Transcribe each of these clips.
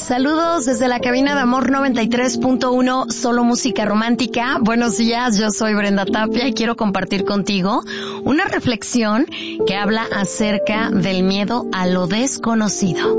Saludos desde la cabina de Amor 93.1, solo música romántica. Buenos días, yo soy Brenda Tapia y quiero compartir contigo una reflexión que habla acerca del miedo a lo desconocido.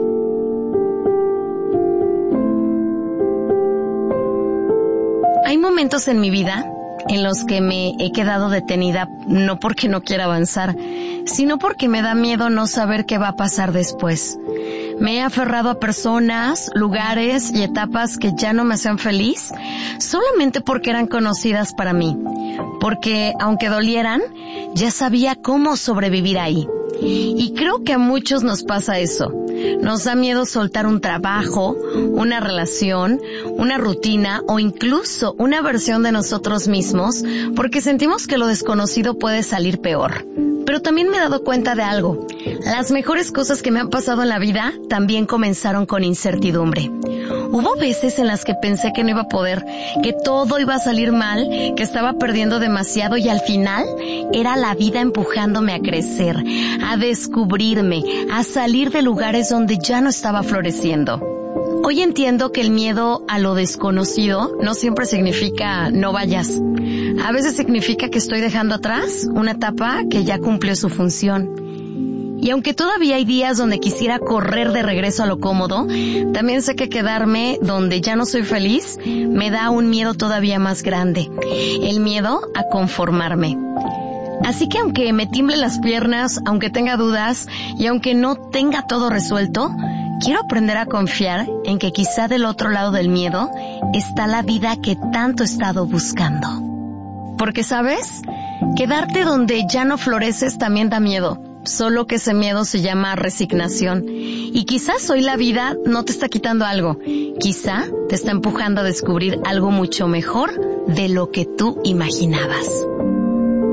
Hay momentos en mi vida en los que me he quedado detenida, no porque no quiera avanzar, sino porque me da miedo no saber qué va a pasar después. Me he aferrado a personas, lugares y etapas que ya no me hacen feliz, solamente porque eran conocidas para mí. Porque, aunque dolieran, ya sabía cómo sobrevivir ahí. Y creo que a muchos nos pasa eso. Nos da miedo soltar un trabajo, una relación, una rutina o incluso una versión de nosotros mismos porque sentimos que lo desconocido puede salir peor. Pero también me he dado cuenta de algo. Las mejores cosas que me han pasado en la vida también comenzaron con incertidumbre. Hubo veces en las que pensé que no iba a poder, que todo iba a salir mal, que estaba perdiendo demasiado y al final era la vida empujándome a crecer, a descubrirme, a salir de lugares donde ya no estaba floreciendo. Hoy entiendo que el miedo a lo desconocido no siempre significa no vayas. A veces significa que estoy dejando atrás una etapa que ya cumplió su función. Y aunque todavía hay días donde quisiera correr de regreso a lo cómodo, también sé que quedarme donde ya no soy feliz me da un miedo todavía más grande. El miedo a conformarme. Así que aunque me tiemblen las piernas, aunque tenga dudas y aunque no tenga todo resuelto, quiero aprender a confiar en que quizá del otro lado del miedo está la vida que tanto he estado buscando. Porque, ¿sabes? Quedarte donde ya no floreces también da miedo. Solo que ese miedo se llama resignación. Y quizás hoy la vida no te está quitando algo. Quizá te está empujando a descubrir algo mucho mejor de lo que tú imaginabas.